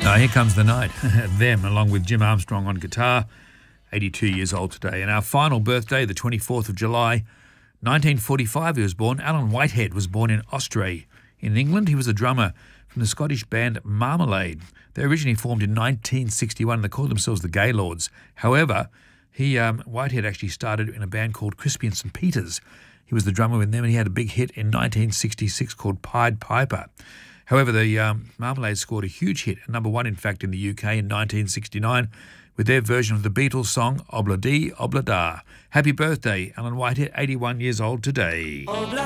Here Comes the Night. Them, along with Jim Armstrong on guitar, 82 years old today. And our final birthday, the 24th of July, 1945 he was born. Alan Whitehead was born in Ostray in England. He was a drummer from the Scottish band Marmalade. They originally formed in 1961. They called themselves the Gaylords. However, Whitehead actually started in a band called Crispy and St. Peters. He was the drummer with them, and he had a big hit in 1966 called Pied Piper. However, the Marmalade scored a huge hit, number one, in fact, in the UK in 1969 with their version of the Beatles song Obla Dee, Obla Da. Happy birthday, Alan Whitehead, 81 years old today. Obla